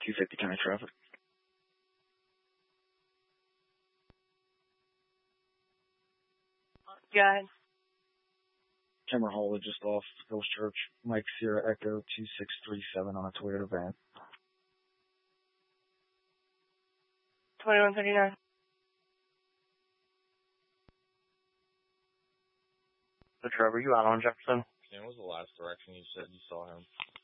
250 county traffic. Go ahead. Cameron Hall just off Hills Church. Mike Sierra Echo 2637 on a Toyota van. 2139. So Trevor, you out on Jefferson? Yeah, what was the last direction you said you saw him?